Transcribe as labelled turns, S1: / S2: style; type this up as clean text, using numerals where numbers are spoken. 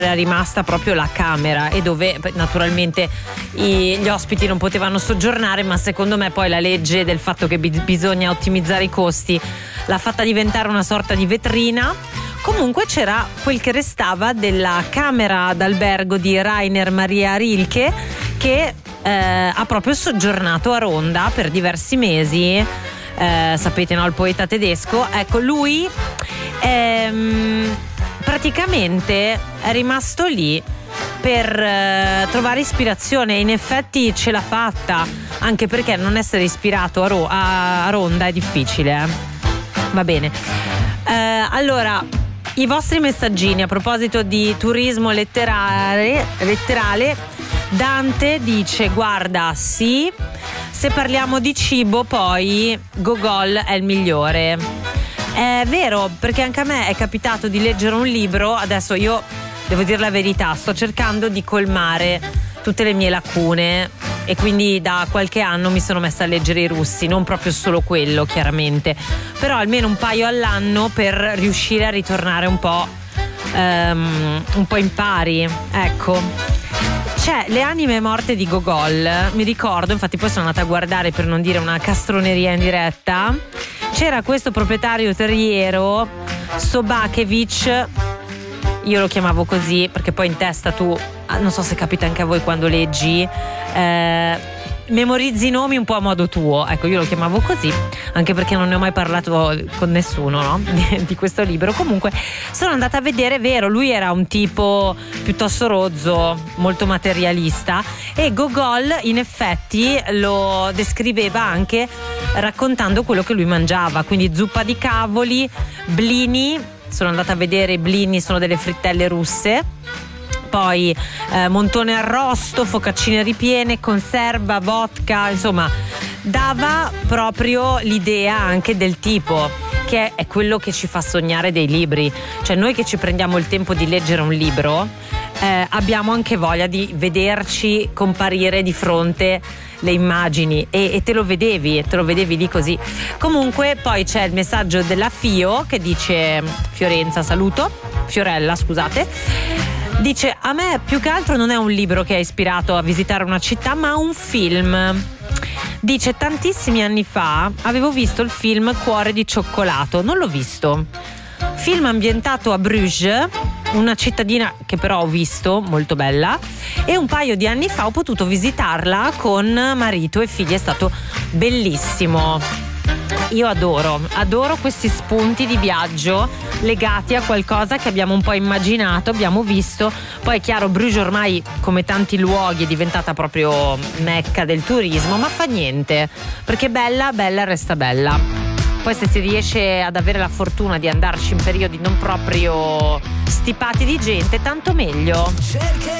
S1: era rimasta proprio la camera, e dove naturalmente gli ospiti non potevano soggiornare, ma secondo me poi la legge del fatto che bisogna ottimizzare i costi l'ha fatta diventare una sorta di vetrina. Comunque c'era quel che restava della camera d'albergo di Rainer Maria Rilke, che ha proprio soggiornato a Ronda per diversi mesi. Sapete, no, il poeta tedesco. Ecco, lui praticamente è rimasto lì per trovare ispirazione. In effetti ce l'ha fatta, anche perché non essere ispirato a Ronda è difficile. Va bene, allora i vostri messaggini a proposito di turismo letterale. Dante dice: guarda, sì, se parliamo di cibo poi Gogol è il migliore. È vero, perché anche a me è capitato di leggere un libro. Adesso io devo dire la verità, sto cercando di colmare tutte le mie lacune, e quindi da qualche anno mi sono messa a leggere i russi, non proprio solo quello chiaramente, però almeno un paio all'anno per riuscire a ritornare un po' in pari, ecco. C'è Le anime morte di Gogol, mi ricordo, infatti poi sono andata a guardare per non dire una castroneria in diretta. C'era questo proprietario terriero, Sobakevich, io lo chiamavo così perché poi in testa tu, non so se capita anche a voi quando leggi, memorizzi i nomi un po' a modo tuo. Ecco, io lo chiamavo così anche perché non ne ho mai parlato con nessuno, no? di questo libro. Comunque sono andata a vedere, è vero, lui era un tipo piuttosto rozzo, molto materialista, e Gogol in effetti lo descriveva anche raccontando quello che lui mangiava, quindi zuppa di cavoli, blini. Sono andata a vedere, i blini sono delle frittelle russe, poi montone arrosto, focaccine ripiene, conserva, vodka, insomma dava proprio l'idea anche del tipo, che è quello che ci fa sognare dei libri. Cioè noi che ci prendiamo il tempo di leggere un libro abbiamo anche voglia di vederci comparire di fronte le immagini, e te lo vedevi lì così. Comunque poi c'è il messaggio della Fio che dice: Fiorella, scusate. Dice: a me più che altro non è un libro che ha ispirato a visitare una città, ma un film. Dice: tantissimi anni fa avevo visto il film Cuore di cioccolato, non l'ho visto. Film ambientato a Bruges, una cittadina che però ho visto, molto bella, e un paio di anni fa ho potuto visitarla con marito e figli, è stato bellissimo. Io adoro questi spunti di viaggio legati a qualcosa che abbiamo un po' immaginato, abbiamo visto. Poi è chiaro, Bruges ormai, come tanti luoghi, è diventata proprio mecca del turismo, ma fa niente, perché bella resta bella. Poi se si riesce ad avere la fortuna di andarci in periodi non proprio stipati di gente, tanto meglio.